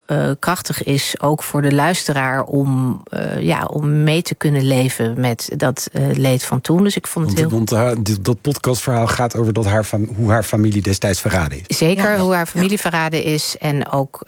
krachtig is, ook voor de luisteraar, om mee te kunnen leven met dat leed van toen. Dus ik vond het Want dat podcastverhaal gaat over hoe haar familie destijds verraden is. Zeker, hoe haar familie verraden is. En ook,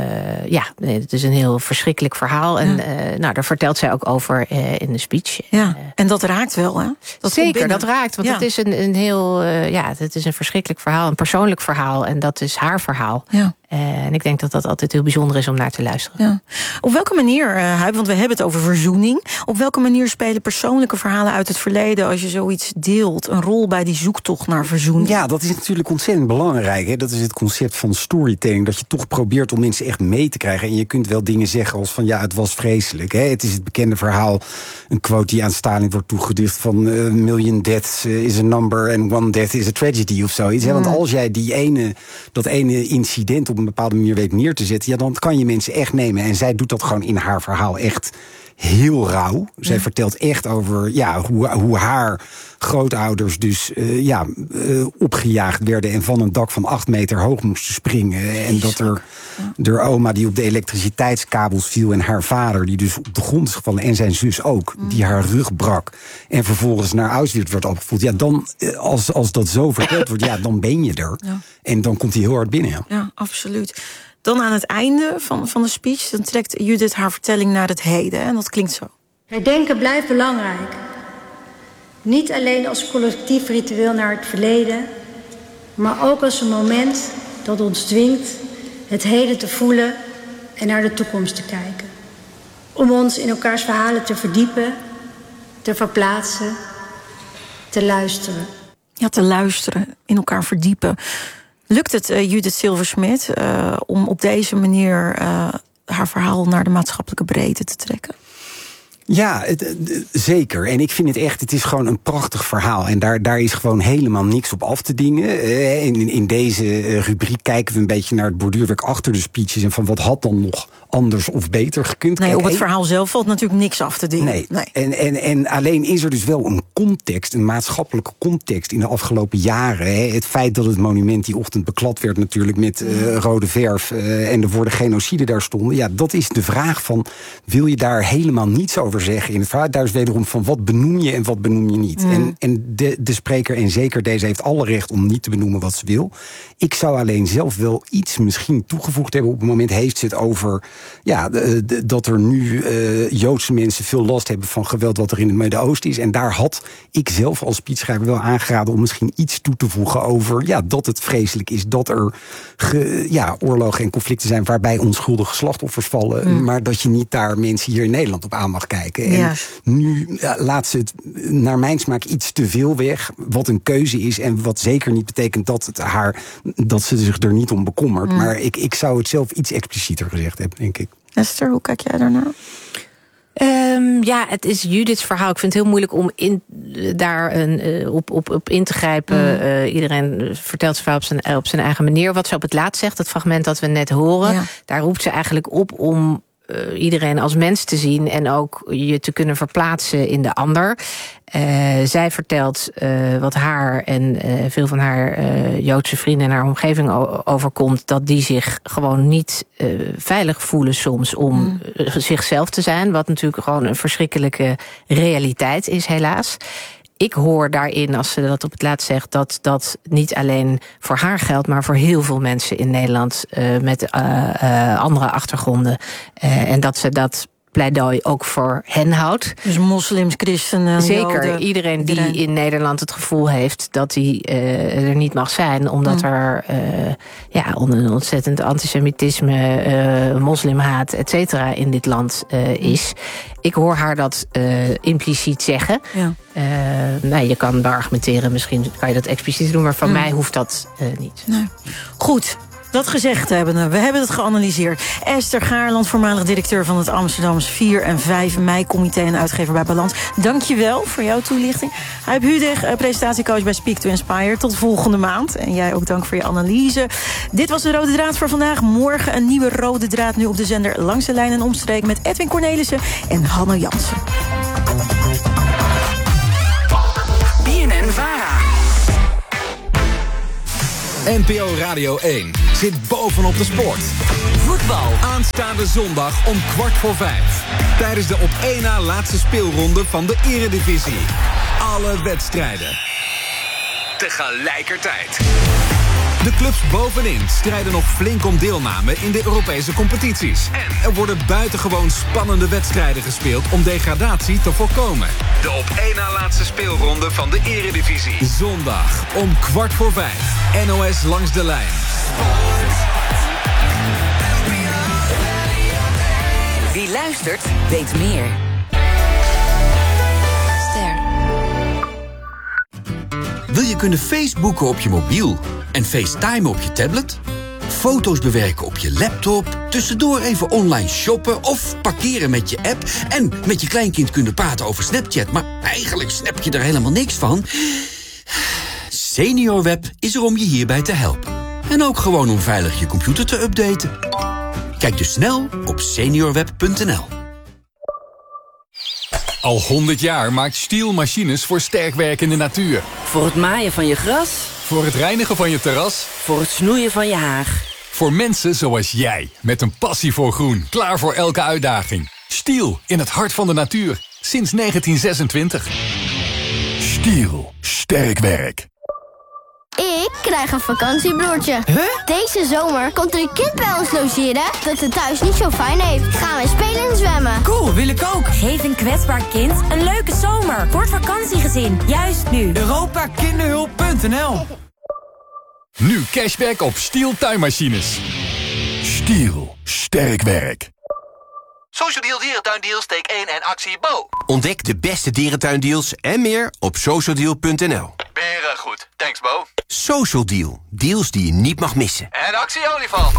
het is een heel verschrikkelijk verhaal. En daar vertelt zij ook over in de speech. Ja, en dat raakt wel, hè? Zeker, dat raakt. Want het is een heel, het is een verschrikkelijk verhaal, een persoonlijk verhaal. En dat is haar verhaal. Ja. En ik denk dat dat altijd heel bijzonder is om naar te luisteren. Ja. Op welke manier, Huib, want we hebben het over verzoening. Op welke manier spelen persoonlijke verhalen uit het verleden, als je zoiets deelt, een rol bij die zoektocht naar verzoening? Ja, dat is natuurlijk ontzettend belangrijk. Hè? Dat is het concept van storytelling. Dat je toch probeert om mensen echt mee te krijgen. En je kunt wel dingen zeggen als van het was vreselijk. Hè? Het is het bekende verhaal, een quote die aan Stalin wordt toegedicht van million deaths is a number and one death is a tragedy of zoiets. Hè? Want als jij dat ene incident op een bepaalde manier weet neer te zetten, dan kan je mensen echt nemen. En zij doet dat gewoon in haar verhaal echt heel rauw. Zij vertelt echt over hoe haar grootouders dus opgejaagd werden en van een dak van 8 meter hoog moesten springen. En dat er oma die op de elektriciteitskabels viel en haar vader die dus op de grond is gevallen en zijn zus ook, die haar rug brak en vervolgens naar Auschwitz werd opgevoerd. Ja, dan, als dat zo verteld wordt, dan ben je er. Ja. En dan komt hij heel hard binnen. Ja, absoluut. Dan aan het einde van de speech, dan trekt Judith haar vertelling naar het heden. En dat klinkt zo. Herdenken blijft belangrijk. Niet alleen als collectief ritueel naar het verleden, maar ook als een moment dat ons dwingt het heden te voelen en naar de toekomst te kijken. Om ons in elkaars verhalen te verdiepen, te verplaatsen, te luisteren. Ja, te luisteren, in elkaar verdiepen. Lukt het Judith Silversmid om op deze manier haar verhaal naar de maatschappelijke breedte te trekken? Ja, zeker. En ik vind het is gewoon een prachtig verhaal. En daar is gewoon helemaal niks op af te dingen. In deze rubriek kijken we een beetje naar het borduurwerk achter de speeches en van wat had dan nog anders of beter gekund. Nee, op het verhaal zelf valt natuurlijk niks af te dingen. Nee. En alleen is er dus wel een context, een maatschappelijke context in de afgelopen jaren. Het feit dat het monument die ochtend beklad werd natuurlijk met rode verf en er voor de genocide daar stonden. Ja, dat is de vraag van, wil je daar helemaal niets over zeggen in het verhaal? Daar is wederom van, wat benoem je en wat benoem je niet? En de spreker, en zeker deze, heeft alle recht om niet te benoemen wat ze wil. Ik zou alleen zelf wel iets misschien toegevoegd hebben. Op het moment heeft ze het over dat er nu Joodse mensen veel last hebben van geweld wat er in het Midden-Oosten is. En daar had ik zelf als speechschrijver wel aangeraden om misschien iets toe te voegen over dat het vreselijk is dat er oorlogen en conflicten zijn waarbij onschuldige slachtoffers vallen. Maar dat je niet daar mensen hier in Nederland op aan mag kijken. En nu laat ze het naar mijn smaak iets te veel weg, wat een keuze is en wat zeker niet betekent dat ze zich er niet om bekommert. Maar ik zou het zelf iets explicieter gezegd hebben, denk ik. Esther, hoe kijk jij daarnaar? Het is Judiths verhaal. Ik vind het heel moeilijk om daar op in te grijpen. Iedereen vertelt zijn verhaal op zijn eigen manier. Wat ze op het laatst zegt, het fragment dat we net horen, daar roept ze eigenlijk op om iedereen als mens te zien en ook je te kunnen verplaatsen in de ander. Zij vertelt wat haar en veel van haar Joodse vrienden en haar omgeving overkomt, dat die zich gewoon niet veilig voelen soms om zichzelf te zijn, wat natuurlijk gewoon een verschrikkelijke realiteit is, helaas. Ik hoor daarin, als ze dat op het laatst zegt, dat dat niet alleen voor haar geldt, maar voor heel veel mensen in Nederland met andere achtergronden. En dat ze dat pleidooi ook voor hen houdt. Dus moslims, christenen, zeker, Joden, iedereen die in Nederland het gevoel heeft dat hij er niet mag zijn, omdat er een ontzettend antisemitisme, moslimhaat, et cetera in dit land is. Ik hoor haar dat impliciet zeggen. Ja. Je kan argumenteren, misschien kan je dat expliciet doen, maar van mij hoeft dat niet. Nee. Goed. Dat gezegd hebben we hebben het geanalyseerd. Esther Gaarland, voormalig directeur van het Amsterdamse 4 en 5 mei-comité en uitgever bij Balans. Dank je wel voor jouw toelichting. Huib Hudeg, presentatiecoach bij Speak to Inspire. Tot volgende maand. En jij ook dank voor je analyse. Dit was de Rode Draad voor vandaag. Morgen een nieuwe Rode Draad nu op de zender Langs de Lijn en Omstreken met Edwin Cornelissen en Hanne Jansen. BNN-VARA. NPO Radio 1 zit bovenop de sport. voetbal. Aanstaande zondag om 4:15. Tijdens de op 1 na laatste speelronde van de Eredivisie. Alle wedstrijden. Tegelijkertijd. De clubs bovenin strijden nog flink om deelname in de Europese competities. En er worden buitengewoon spannende wedstrijden gespeeld om degradatie te voorkomen. De op 1 na laatste speelronde van de Eredivisie. Zondag om 4:15. NOS langs de lijn. Wie luistert, weet meer. Ster. Wil je kunnen Facebooken op je mobiel en FaceTime op je tablet? Foto's bewerken op je laptop, tussendoor even online shoppen of parkeren met je app en met je kleinkind kunnen praten over Snapchat, maar eigenlijk snap je er helemaal niks van? SeniorWeb is er om je hierbij te helpen. En ook gewoon om veilig je computer te updaten. Kijk dus snel op seniorweb.nl. Al 100 jaar maakt Stihl machines voor sterkwerkende natuur. Voor het maaien van je gras. Voor het reinigen van je terras. Voor het snoeien van je haag. Voor mensen zoals jij, met een passie voor groen. Klaar voor elke uitdaging. Stihl, in het hart van de natuur. Sinds 1926. Stihl, sterk werk. Ik krijg een vakantiebroertje. Huh? Deze zomer komt er een kind bij ons logeren dat het thuis niet zo fijn heeft. Gaan we spelen en zwemmen. Cool, wil ik ook. Geef een kwetsbaar kind een leuke zomer. Voor het vakantiegezin, juist nu. Europakinderhulp.nl. Nu cashback op Stihl tuinmachines. Stihl, sterk werk. Social Deal Dierentuindeals, steek 1 en actie Bo. Ontdek de beste dierentuindeals en meer op socialdeal.nl. Beren goed, thanks Bo. Social Deal, deals die je niet mag missen. En actie olifant.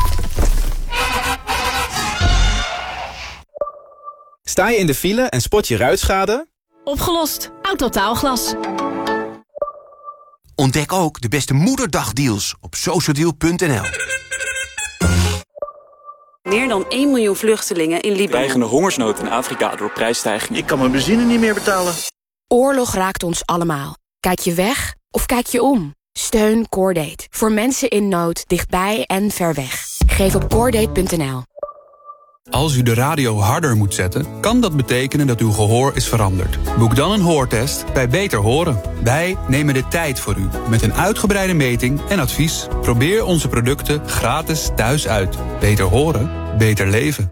Sta je in de file en spot je ruitschade? Opgelost. Autotaalglas. Ontdek ook de beste moederdagdeals op socialdeal.nl. Meer dan 1 miljoen vluchtelingen in Libanon. Dreigende hongersnood in Afrika door prijsstijgingen. Ik kan mijn benzine niet meer betalen. Oorlog raakt ons allemaal. Kijk je weg of kijk je om? Steun Cordate. Voor mensen in nood, dichtbij en ver weg. Geef op cordate.nl. Als u de radio harder moet zetten, kan dat betekenen dat uw gehoor is veranderd. Boek dan een hoortest bij Beter Horen. Wij nemen de tijd voor u met een uitgebreide meting en advies. Probeer onze producten gratis thuis uit. Beter horen, beter leven.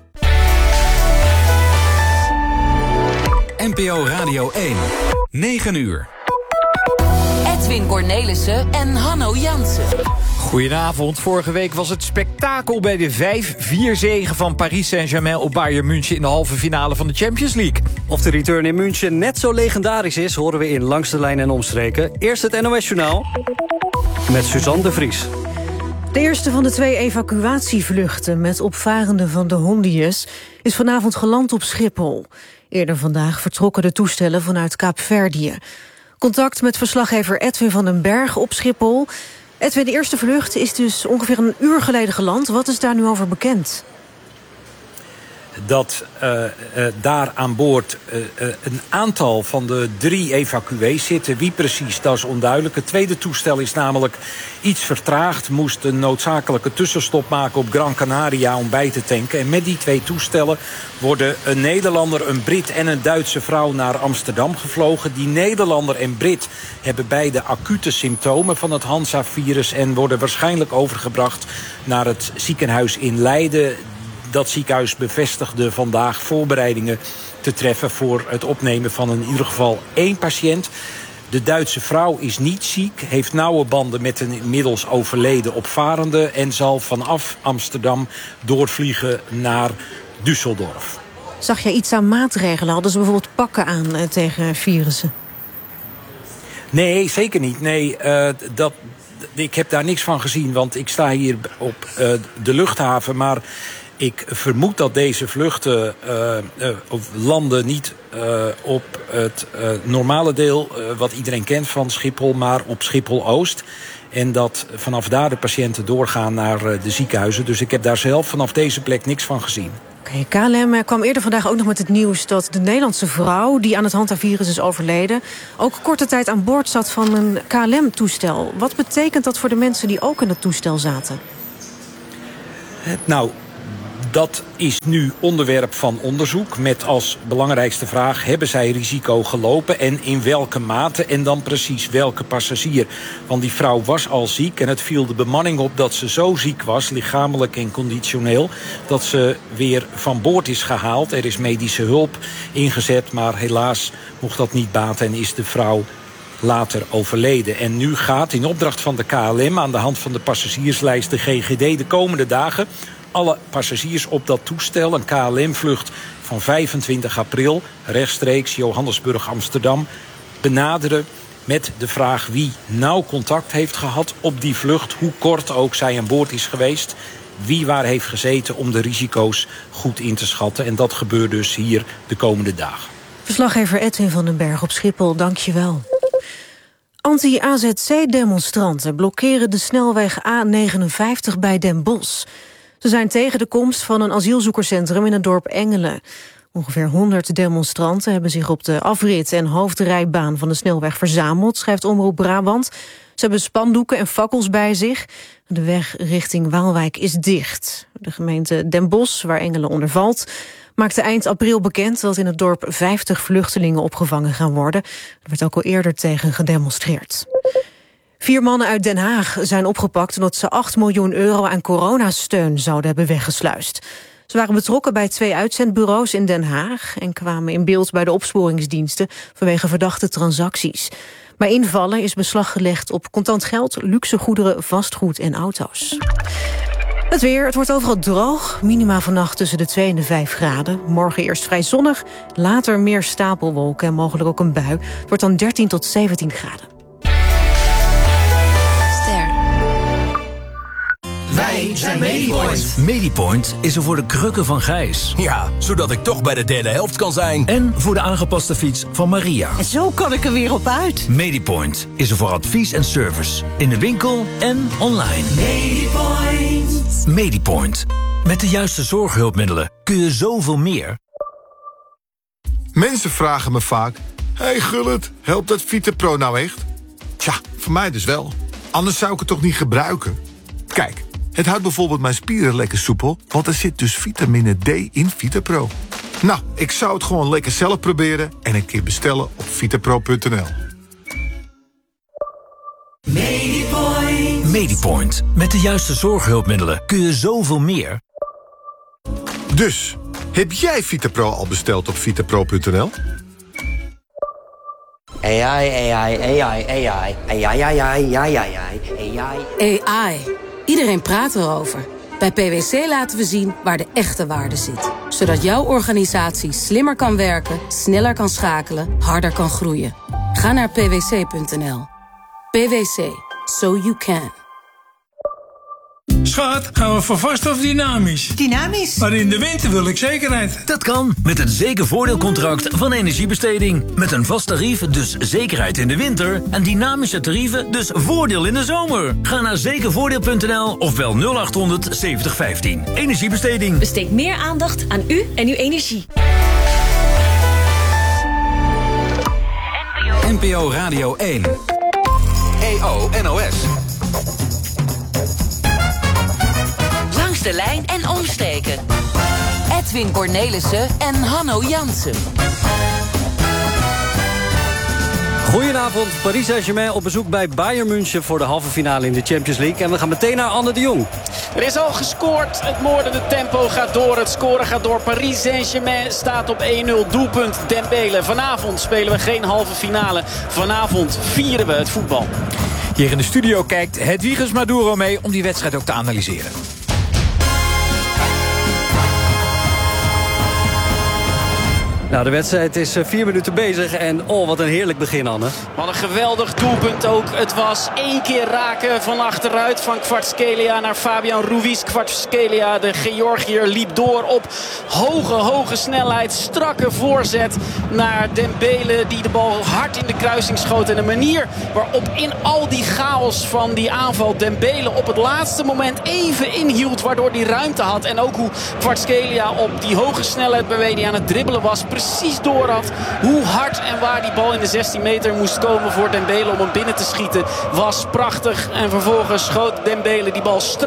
NPO Radio 1, 9 uur. Edwin Cornelissen en Hanno Jansen. Goedenavond. Vorige week was het spektakel bij de 5-4 zege van Paris Saint-Germain op Bayern München in de halve finale van de Champions League. Of de return in München net zo legendarisch is, horen we in Langs de Lijn en Omstreken. Eerst het NOS-journaal met Suzanne de Vries. De eerste van de 2 evacuatievluchten met opvarenden van de Hondius is vanavond geland op Schiphol. Eerder vandaag vertrokken de toestellen vanuit Kaapverdië. Contact met verslaggever Edwin van den Berg op Schiphol. Edwin, de eerste vlucht is dus ongeveer een uur geleden geland. Wat is daar nu over bekend? Dat daar aan boord een aantal van de 3 evacuees zitten. Wie precies, dat is onduidelijk. Het tweede toestel is namelijk iets vertraagd. Moest een noodzakelijke tussenstop maken op Gran Canaria om bij te tanken. En met die 2 toestellen worden een Nederlander, een Brit en een Duitse vrouw naar Amsterdam gevlogen. Die Nederlander en Brit hebben beide acute symptomen van het Hansa-virus en worden waarschijnlijk overgebracht naar het ziekenhuis in Leiden. Dat ziekenhuis bevestigde vandaag voorbereidingen te treffen voor het opnemen van in ieder geval 1 patiënt. De Duitse vrouw is niet ziek, heeft nauwe banden met een inmiddels overleden opvarende en zal vanaf Amsterdam doorvliegen naar Düsseldorf. Zag jij iets aan maatregelen? Hadden ze bijvoorbeeld pakken aan tegen virussen? Nee, zeker niet. Nee, ik heb daar niks van gezien, want ik sta hier op de luchthaven. Maar ik vermoed dat deze vluchten landen niet op het normale deel wat iedereen kent van Schiphol, maar op Schiphol-Oost. En dat vanaf daar de patiënten doorgaan naar de ziekenhuizen. Dus ik heb daar zelf vanaf deze plek niks van gezien. Oké, KLM kwam eerder vandaag ook nog met het nieuws dat de Nederlandse vrouw die aan het Hansa-virus is overleden ook korte tijd aan boord zat van een KLM-toestel. Wat betekent dat voor de mensen die ook in het toestel zaten? Nou, Dat is nu onderwerp van onderzoek met als belangrijkste vraag: hebben zij risico gelopen en in welke mate en dan precies welke passagier? Want die vrouw was al ziek en het viel de bemanning op dat ze zo ziek was, lichamelijk en conditioneel, dat ze weer van boord is gehaald. Er is medische hulp ingezet, maar helaas mocht dat niet baten en is de vrouw later overleden. En nu gaat in opdracht van de KLM aan de hand van de passagierslijst de GGD de komende dagen alle passagiers op dat toestel, een KLM-vlucht van 25 april... rechtstreeks Johannesburg-Amsterdam, benaderen met de vraag wie nauw contact heeft gehad op die vlucht, hoe kort ook zij aan boord is geweest, wie waar heeft gezeten om de risico's goed in te schatten. En dat gebeurt dus hier de komende dagen. Verslaggever Edwin van den Berg op Schiphol, dank je wel. Anti-AZC-demonstranten blokkeren de snelweg A59 bij Den Bosch. Ze zijn tegen de komst van een asielzoekerscentrum in het dorp Engelen. Ongeveer 100 demonstranten hebben zich op de afrit- en hoofdrijbaan van de snelweg verzameld, schrijft Omroep Brabant. Ze hebben spandoeken en fakkels bij zich. De weg richting Waalwijk is dicht. De gemeente Den Bosch, waar Engelen onder valt, maakte eind april bekend dat in het dorp 50 vluchtelingen opgevangen gaan worden. Er werd ook al eerder tegen gedemonstreerd. 4 mannen uit Den Haag zijn opgepakt omdat ze 8 miljoen euro aan coronasteun zouden hebben weggesluist. Ze waren betrokken bij 2 uitzendbureaus in Den Haag en kwamen in beeld bij de opsporingsdiensten vanwege verdachte transacties. Bij invallen is beslag gelegd op contant geld, luxe goederen, vastgoed en auto's. Het weer, het wordt overal droog. Minima vannacht tussen de 2 en de 5 graden. Morgen eerst vrij zonnig, later meer stapelwolken en mogelijk ook een bui. Het wordt dan 13 tot 17 graden. Wij zijn Medipoint. Medipoint is er voor de krukken van Gijs. Ja, zodat ik toch bij de derde helft kan zijn. En voor de aangepaste fiets van Maria. En zo kan ik er weer op uit. Medipoint is er voor advies en service. In de winkel en online. Medipoint. Medipoint. Met de juiste zorghulpmiddelen kun je zoveel meer. Mensen vragen me vaak: hey Gullit, helpt dat VitaPro nou echt? Tja, voor mij dus wel. Anders zou ik het toch niet gebruiken? Kijk, het houdt bijvoorbeeld mijn spieren lekker soepel, want er zit dus vitamine D in VitaPro. Nou, ik zou het gewoon lekker zelf proberen en een keer bestellen op vitapro.nl. Medipoint. Medipoint. Met de juiste zorghulpmiddelen kun je zoveel meer. Dus, heb jij VitaPro al besteld op vitapro.nl? AI. Iedereen praat erover. Bij PwC laten we zien waar de echte waarde zit. Zodat jouw organisatie slimmer kan werken, sneller kan schakelen, harder kan groeien. Ga naar pwc.nl. PwC. So you can. Schat, gaan we voor vast of dynamisch? Dynamisch. Maar in de winter wil ik zekerheid. Dat kan met het zekervoordeelcontract van Energiebesteding. Met een vast tarief, dus zekerheid in de winter. En dynamische tarieven, dus voordeel in de zomer. Ga naar zekervoordeel.nl of bel 0800 7015. Energiebesteding. Besteed meer aandacht aan u en uw energie. NPO Radio 1. EO NOS. Langs de lijn en omsteken. Edwin Cornelissen en Hanno Jansen. Goedenavond, Paris Saint-Germain op bezoek bij Bayern München voor de halve finale in de Champions League. En we gaan meteen naar Anne de Jong. Er is al gescoord, het moordende tempo gaat door, het scoren gaat door. Paris Saint-Germain staat op 1-0, doelpunt Dembele. Vanavond spelen we geen halve finale, vanavond vieren we het voetbal. Hier in de studio kijkt Hedwiges Maduro mee om die wedstrijd ook te analyseren. Nou, de wedstrijd is 4 minuten bezig en wat een heerlijk begin, Anne. Wat een geweldig doelpunt ook. Het was 1 keer raken van achteruit van Kvaratskhelia naar Fabian Ruiz. Kvaratskhelia, de Georgiër, liep door op hoge snelheid. Strakke voorzet naar Dembele die de bal hard in de kruising schoot. En de manier waarop in al die chaos van die aanval Dembele op het laatste moment even inhield, waardoor hij ruimte had. En ook hoe Kvaratskhelia op die hoge snelheid waarmee hij aan het dribbelen was, precies door had hoe hard en waar die bal in de 16 meter moest komen voor Dembele om hem binnen te schieten. Was prachtig. En vervolgens schoot Dembele die bal strak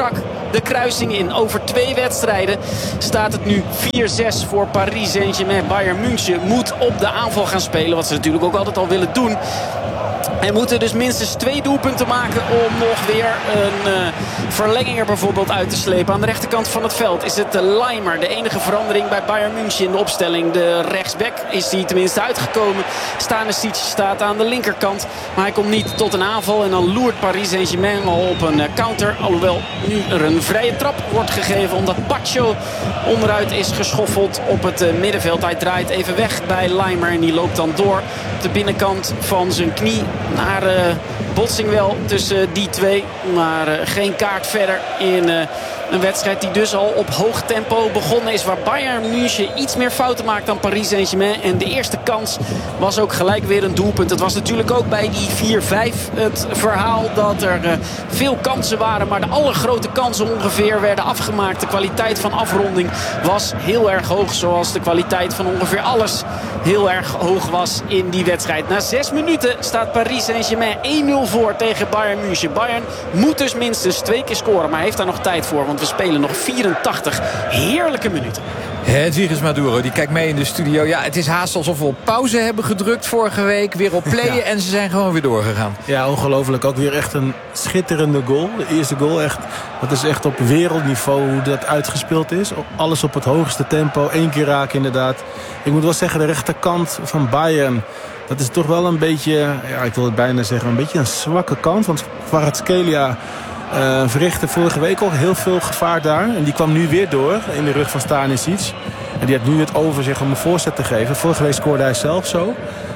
de kruising in. Over 2 wedstrijden staat het nu 4-6 voor Paris Saint-Germain. Bayern München moet op de aanval gaan spelen. Wat ze natuurlijk ook altijd al willen doen. En moeten dus minstens 2 doelpunten maken om nog weer een verlenging er bijvoorbeeld uit te slepen. Aan de rechterkant van het veld is het Leimer. De enige verandering bij Bayern München in de opstelling. De rechtsback is die tenminste uitgekomen. Stanisic staat aan de linkerkant. Maar hij komt niet tot een aanval. En dan loert Paris Saint-Germain al op een counter. Alhoewel nu er een vrije trap wordt gegeven. Omdat Pacho onderuit is geschoffeld op het middenveld. Hij draait even weg bij Leimer. En die loopt dan door op de binnenkant van zijn knie. Naar botsing wel tussen die twee. Maar geen kaart verder in een wedstrijd die dus al op hoog tempo begonnen is. Waar Bayern München iets meer fouten maakt dan Paris Saint-Germain. En de eerste kans was ook gelijk weer een doelpunt. Het was natuurlijk ook bij die 4-5 het verhaal dat er veel kansen waren. Maar de allergrote kansen ongeveer werden afgemaakt. De kwaliteit van afronding was heel erg hoog. Zoals de kwaliteit van ongeveer alles heel erg hoog was in die wedstrijd. Na 6 minuten staat Paris Saint-Germain 1-0 voor tegen Bayern München. Bayern moet dus minstens 2 keer scoren. Maar heeft daar nog tijd voor. Want we spelen nog 84 heerlijke minuten. Hedwiges Maduro, die kijkt mee in de studio. Ja, het is haast alsof we op pauze hebben gedrukt vorige week. Weer op playen en ze zijn gewoon weer doorgegaan. Ja, ongelooflijk. Ook weer echt een schitterende goal. De eerste goal, dat is echt op wereldniveau hoe dat uitgespeeld is. Alles op het hoogste tempo. 1 keer raken inderdaad. Ik moet wel zeggen, de rechterkant van Bayern... dat is toch wel een beetje, ja, ik wil het bijna zeggen, een beetje een zwakke kant. Want Kvaratskhelia verrichtte vorige week al heel veel gevaar daar. En die kwam nu weer door in de rug van Stanisic. En die had nu het overzicht om een voorzet te geven. Vorige week scoorde hij zelf zo.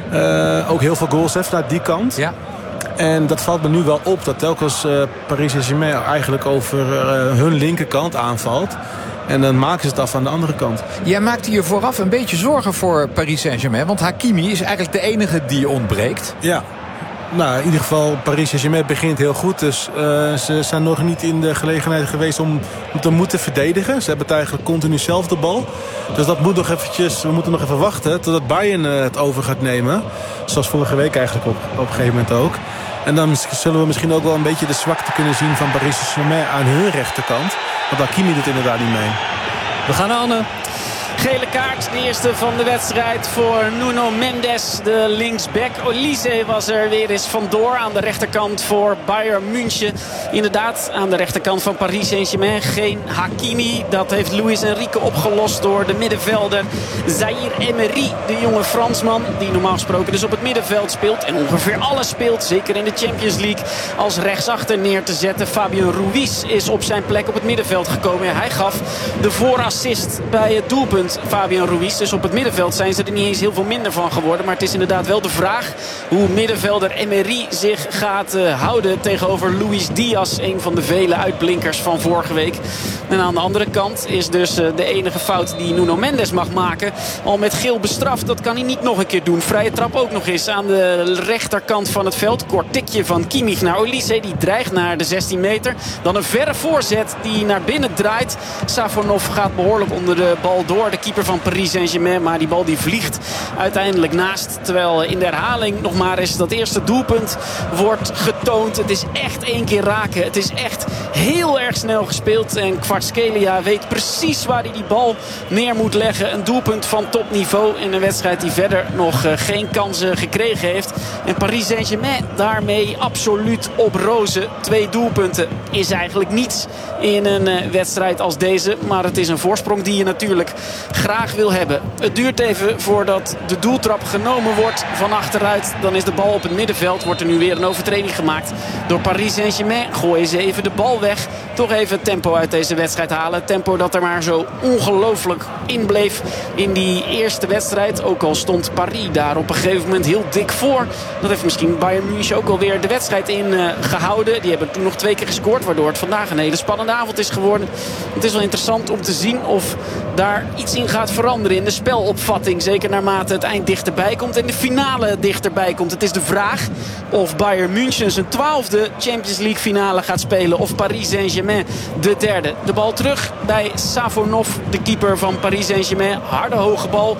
Ook heel veel goals heeft naar die kant. Ja. En dat valt me nu wel op, dat telkens Paris Saint-Germain eigenlijk over hun linkerkant aanvalt. En dan maken ze het af aan de andere kant. Jij maakte je vooraf een beetje zorgen voor Paris Saint-Germain. Want Hakimi is eigenlijk de enige die ontbreekt. Ja. Nou, in ieder geval, Paris Saint-Germain begint heel goed. Dus ze zijn nog niet in de gelegenheid geweest om te moeten verdedigen. Ze hebben het eigenlijk continu zelf de bal. Dus dat moet nog eventjes, we moeten nog even wachten totdat Bayern het over gaat nemen. Zoals vorige week eigenlijk op een gegeven moment ook. En dan zullen we misschien ook wel een beetje de zwakte kunnen zien van Paris Saint-Germain aan hun rechterkant. Want Hakimi doet inderdaad niet mee. We gaan naar Anne. Gele kaart, de eerste van de wedstrijd voor Nuno Mendes, de linksback. Olise was er weer eens vandoor aan de rechterkant voor Bayern München. Inderdaad, aan de rechterkant van Paris Saint-Germain geen Hakimi. Dat heeft Luis Enrique opgelost door de middenvelder Zaïre Emery, de jonge Fransman. Die normaal gesproken dus op het middenveld speelt. En ongeveer alles speelt, zeker in de Champions League, als rechtsachter neer te zetten. Fabian Ruiz is op zijn plek op het middenveld gekomen. Ja, hij gaf de voorassist bij het doelpunt. Fabian Ruiz. Dus op het middenveld zijn ze er niet eens heel veel minder van geworden. Maar het is inderdaad wel de vraag hoe middenvelder Emery zich gaat houden tegenover Luis Diaz. Een van de vele uitblinkers van vorige week. En aan de andere kant is dus de enige fout die Nuno Mendes mag maken al met geel bestraft. Dat kan hij niet nog een keer doen. Vrije trap ook nog eens aan de rechterkant van het veld. Kort tikje van Kimmich naar Olise. Die dreigt naar de 16 meter. Dan een verre voorzet die naar binnen draait. Safonov gaat behoorlijk onder de bal door. De keeper van Paris Saint-Germain. Maar die bal die vliegt uiteindelijk naast. Terwijl in de herhaling nog maar eens dat eerste doelpunt wordt getoond. Het is echt 1 keer raken. Het is echt heel erg snel gespeeld. En Kvaratskhelia weet precies waar hij die bal neer moet leggen. Een doelpunt van topniveau in een wedstrijd die verder nog geen kansen gekregen heeft. En Paris Saint-Germain daarmee absoluut op rozen. 2 doelpunten is eigenlijk niets in een wedstrijd als deze. Maar het is een voorsprong die je natuurlijk graag wil hebben. Het duurt even voordat de doeltrap genomen wordt van achteruit. Dan is de bal op het middenveld. Wordt er nu weer een overtreding gemaakt door Paris Saint-Germain. Gooien ze even de bal weg. Toch even het tempo uit deze wedstrijd halen. Tempo dat er maar zo ongelooflijk in bleef in die eerste wedstrijd. Ook al stond Paris daar op een gegeven moment heel dik voor. Dat heeft misschien Bayern München ook alweer de wedstrijd in gehouden. Die hebben toen nog 2 keer gescoord. Waardoor het vandaag een hele spannende avond is geworden. Het is wel interessant om te zien of daar iets in gaat veranderen in de spelopvatting. Zeker naarmate het eind dichterbij komt en de finale dichterbij komt. Het is de vraag of Bayern München zijn 12e Champions League finale gaat spelen. Of Paris Saint-Germain de 3e. De bal terug bij Safonov, de keeper van Paris Saint-Germain. Harde hoge bal.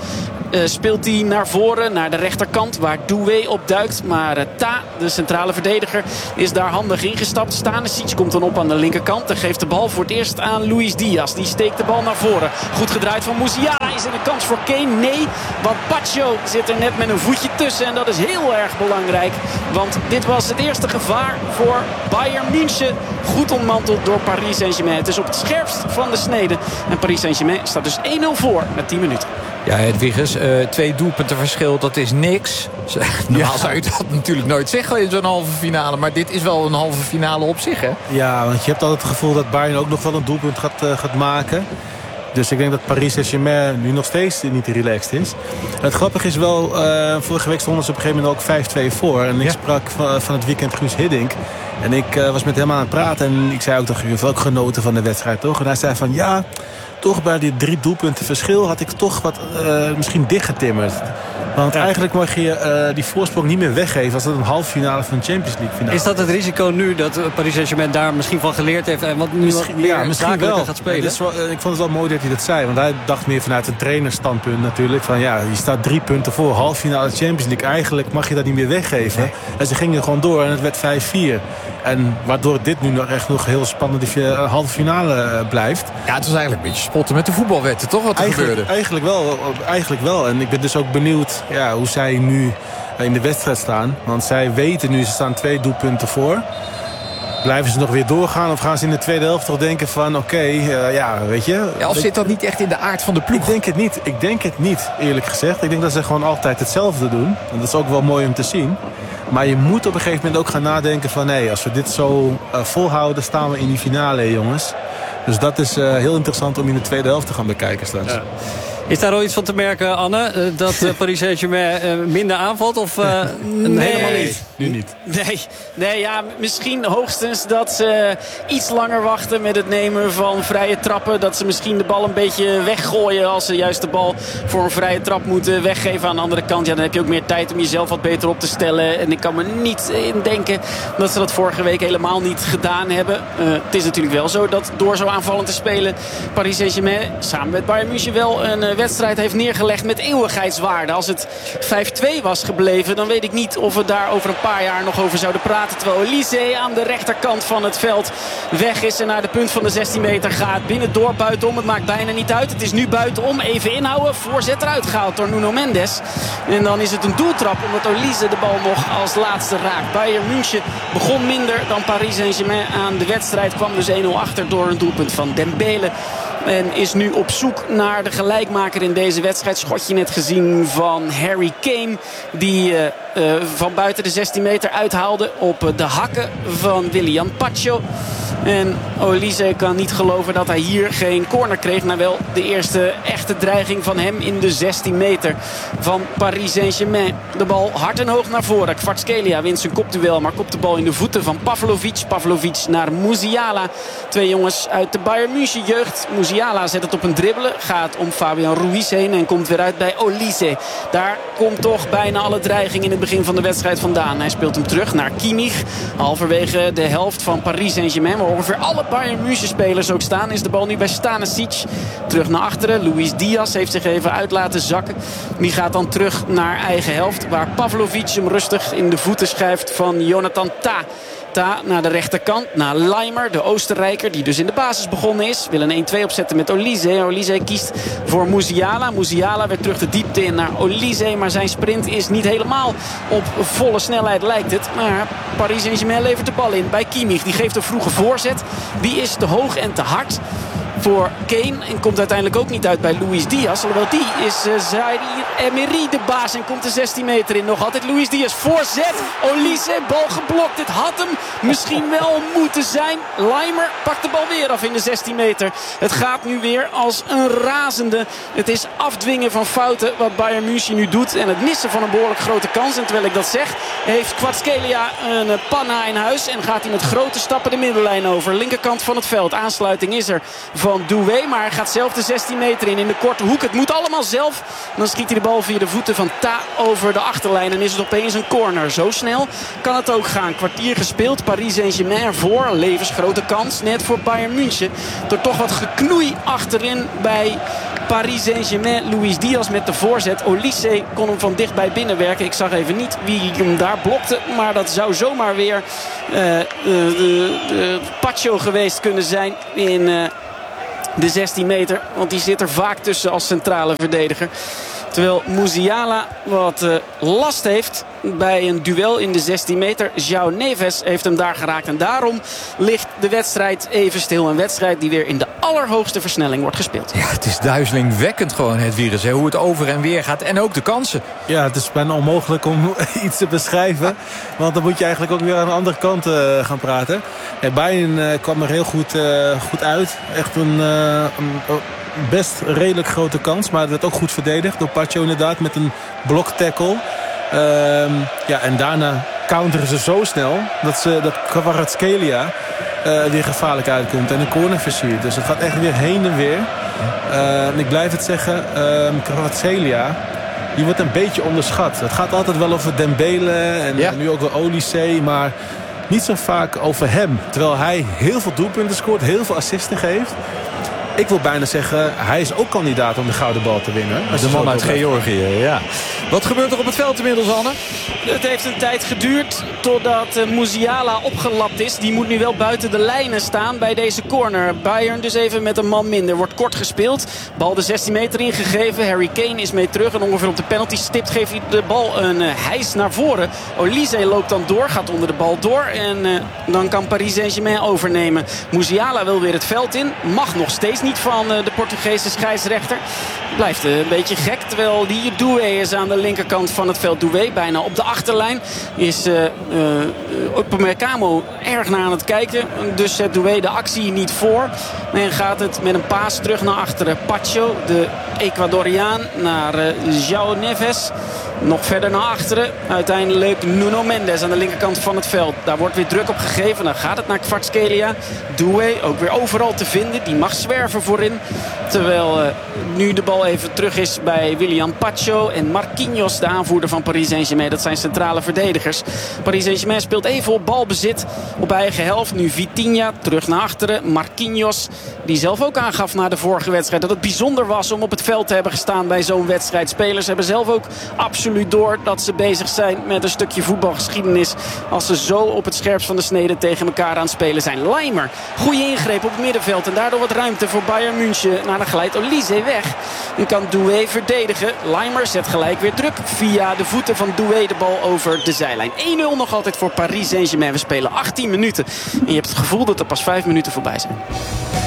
speelt hij naar voren, naar de rechterkant, waar Doué opduikt. Maar Ta, de centrale verdediger, is daar handig ingestapt. Stanisic komt dan op aan de linkerkant en geeft de bal voor het eerst aan Luis Diaz. Die steekt de bal naar voren. Goed gedraaid van Musiala. Is er een kans voor Kane? Nee, want Pacho zit er net met een voetje tussen. En dat is heel erg belangrijk. Want dit was het eerste gevaar voor Bayern München. Goed ontmanteld door Paris Saint-Germain. Het is op het scherpst van de snede. En Paris Saint-Germain staat dus 1-0 voor na 10 minuten. Ja, Hedwiges, 2 doelpunten verschil, dat is niks. Normaal zou je dat natuurlijk nooit zeggen in zo'n halve finale. Maar dit is wel een halve finale op zich, hè? Ja, want je hebt altijd het gevoel dat Bayern ook nog wel een doelpunt gaat maken. Dus ik denk dat Paris Saint-Germain nu nog steeds niet relaxed is. Het grappige is wel, vorige week stonden ze op een gegeven moment ook 5-2 voor. En ik sprak van het weekend Guus Hiddink. En ik was met hem aan het praten. En ik zei ook, je hebt ook genoten van de wedstrijd, toch? En hij zei van, ja, toch bij die 3 doelpunten verschil had ik toch wat misschien dichtgetimmerd. Want eigenlijk mag je die voorsprong niet meer weggeven als het een halve finale van de Champions League finale. Is dat het risico nu dat Paris Saint-Germain daar misschien van geleerd heeft en wat nu misschien wel gaat spelen? Ik vond het wel mooi dat hij dat zei. Want hij dacht meer vanuit een trainerstandpunt natuurlijk. Van ja, je staat 3 punten voor. Halve finale Champions League. Eigenlijk mag je dat niet meer weggeven. Nee. En ze gingen gewoon door en het werd 5-4. En waardoor dit nu nog heel spannend halve finale blijft. Ja, het was eigenlijk een beetje spotten met de voetbalwetten, toch? Wat er gebeurde. Eigenlijk wel. En ik ben dus ook benieuwd hoe zij nu in de wedstrijd staan. Want zij weten nu, ze staan 2 doelpunten voor. Blijven ze nog weer doorgaan of gaan ze in de tweede helft toch denken van weet je. Ja, of zit dat niet echt in de aard van de ploeg? Ik denk het niet, eerlijk gezegd. Ik denk dat ze gewoon altijd hetzelfde doen. En dat is ook wel mooi om te zien. Maar je moet op een gegeven moment ook gaan nadenken van als we dit zo volhouden, staan we in die finale, jongens. Dus dat is heel interessant om in de tweede helft te gaan bekijken straks. Ja. Is daar al iets van te merken, Anne? Dat Paris Saint-Germain minder aanvalt? Of nee, helemaal niet? Nu niet. Nee, ja, misschien hoogstens dat ze iets langer wachten met het nemen van vrije trappen. Dat ze misschien de bal een beetje weggooien als ze juist de bal voor een vrije trap moeten weggeven. Aan de andere kant, dan heb je ook meer tijd om jezelf wat beter op te stellen. En ik kan me niet indenken dat ze dat vorige week helemaal niet gedaan hebben. Het is natuurlijk wel zo dat door zo aanvallend te spelen Paris Saint-Germain samen met Bayern München wel een wedstrijd heeft neergelegd met eeuwigheidswaarde. Als het 5-2 was gebleven, dan weet ik niet of we daar over een paar jaar nog over zouden praten. Terwijl Olise aan de rechterkant van het veld weg is en naar de punt van de 16 meter gaat. Binnendoor, buitenom, het maakt bijna niet uit. Het is nu buitenom, even inhouden. Voorzet eruit gehaald door Nuno Mendes. En dan is het een doeltrap omdat Olise de bal nog als laatste raakt. Bayern München begon minder dan Paris Saint-Germain aan de wedstrijd. Kwam dus 1-0 achter door een doelpunt van Dembele. En is nu op zoek naar de gelijkmaker in deze wedstrijd. Schotje net gezien van Harry Kane. Die van buiten de 16 meter uithaalde op de hakken van Willian Pacho. En Olise kan niet geloven dat hij hier geen corner kreeg. Maar wel de eerste echte dreiging van hem in de 16 meter van Paris Saint-Germain. De bal hard en hoog naar voren. Kvaratskhelia wint zijn kopduel, maar kopt de bal in de voeten van Pavlovic. Pavlovic naar Musiala. 2 jongens uit de Bayern München jeugd. Musiala zet het op een dribbelen. Gaat om Fabian Ruiz heen en komt weer uit bij Olise. Daar komt toch bijna alle dreiging in het begin van de wedstrijd vandaan. Hij speelt hem terug naar Kimmich. Halverwege de helft van Paris Saint-Germain, waar ongeveer alle Bayern München spelers ook staan, is de bal nu bij Stanisic. Terug naar achteren. Luis Diaz heeft zich even uit laten zakken. Die gaat dan terug naar eigen helft, waar Pavlovic hem rustig in de voeten schrijft van Jonathan Ta. Ta naar de rechterkant, naar Leimer, de Oostenrijker, die dus in de basis begonnen is. Wil een 1-2 opzetten met Olise. Olise kiest voor Musiala. Musiala weer terug de diepte in naar Olise. Maar zijn sprint is niet helemaal op volle snelheid, lijkt het. Maar Paris Saint-Germain levert de bal in bij Kimmich. Die geeft een vroege voorzet. Die is te hoog en te hard voor Kane. En komt uiteindelijk ook niet uit bij Luis Diaz. Alhoewel die is Zaïre Emery de baas. En komt de 16 meter in. Nog altijd Luis Diaz. Voorzet. Olise. Bal geblokt. Dit had hem misschien wel moeten zijn. Leimer pakt de bal weer af in de 16 meter. Het gaat nu weer als een razende. Het is afdwingen van fouten wat Bayern München nu doet. En het missen van een behoorlijk grote kans. En terwijl ik dat zeg, heeft Kvaratskhelia een panna in huis. En gaat hij met grote stappen de middenlijn over. Linkerkant van het veld. Aansluiting is er van Doué, maar hij gaat zelf de 16 meter in de korte hoek. Het moet allemaal zelf. Dan schiet hij de bal via de voeten van Ta over de achterlijn en is het opeens een corner. Zo snel kan het ook gaan. Kwartier gespeeld. Paris Saint-Germain ervoor. Levensgrote kans net voor Bayern München. Door toch wat geknoei achterin bij Paris Saint-Germain. Luis Diaz met de voorzet. Olise kon hem van dichtbij binnenwerken. Ik zag even niet wie hem daar blokte. Maar dat zou zomaar weer Pacho geweest kunnen zijn in de 16 meter. Want die zit er vaak tussen als centrale verdediger. Terwijl Musiala wat last heeft bij een duel in de 16 meter. João Neves heeft hem daar geraakt. En daarom ligt de wedstrijd even stil. Een wedstrijd die weer in de allerhoogste versnelling wordt gespeeld. Ja, het is duizelingwekkend gewoon het virus. Hè? Hoe het over en weer gaat. En ook de kansen. Ja, het is bijna onmogelijk om iets te beschrijven. Want dan moet je eigenlijk ook weer aan de andere kant gaan praten. Bayern kwam er heel goed uit. Echt een best redelijk grote kans. Maar het werd ook goed verdedigd door Pacho inderdaad. Met een bloktackle. En daarna counteren ze zo snel dat Kvaratskhelia weer gevaarlijk uitkomt. En een corner versiert. Dus het gaat echt weer heen en weer. Ik blijf het zeggen. Kvaratskhelia, die wordt een beetje onderschat. Het gaat altijd wel over Dembele en nu ook wel Olise. Maar niet zo vaak over hem. Terwijl hij heel veel doelpunten scoort. Heel veel assisten geeft. Ik wil bijna zeggen, hij is ook kandidaat om de gouden bal te winnen. De man uit Georgië, ja. Wat gebeurt er op het veld inmiddels, Anne? Het heeft een tijd geduurd totdat Musiala opgelapt is. Die moet nu wel buiten de lijnen staan bij deze corner. Bayern dus even met een man minder. Wordt kort gespeeld. Bal de 16 meter ingegeven. Harry Kane is mee terug. En ongeveer op de penalty stipt geeft hij de bal een hijs naar voren. Olise loopt dan door, gaat onder de bal door. En dan kan Paris Saint-Germain overnemen. Musiala wil weer het veld in. Mag nog steeds niet van de Portugese scheidsrechter. Blijft een beetje gek. Terwijl die Doué is aan de linkerkant van het veld. Doué bijna op de achterlijn. Is Upamecano erg naar aan het kijken. Dus zet Doué de actie niet voor. En gaat het met een paas terug naar achteren. Pacho, de Ecuadoriaan, naar João Neves. Nog verder naar achteren. Uiteindelijk Nuno Mendes aan de linkerkant van het veld. Daar wordt weer druk op gegeven. Dan gaat het naar Kvaratskhelia. Doué ook weer overal te vinden. Die mag zwerven voorin. Terwijl nu de bal even terug is bij Willian Pacho. En Marquinhos, de aanvoerder van Paris Saint-Germain. Dat zijn centrale verdedigers. Paris Saint-Germain speelt even op balbezit op eigen helft. Nu Vitinha terug naar achteren. Marquinhos, die zelf ook aangaf na de vorige wedstrijd dat het bijzonder was om op het veld te hebben gestaan bij zo'n wedstrijd. Spelers hebben zelf ook absoluut door dat ze bezig zijn met een stukje voetbalgeschiedenis. Als ze zo op het scherpst van de snede tegen elkaar aan het spelen zijn. Leimer, goede ingreep op het middenveld. En daardoor wat ruimte voor Bayern München. Nou, dan glijdt Olise weg. En kan Doué verdedigen. Leimer zet gelijk weer druk. Via de voeten van Doué de bal over de zijlijn. 1-0 nog altijd voor Paris Saint-Germain. We spelen 18 minuten. En je hebt het gevoel dat er pas 5 minuten voorbij zijn.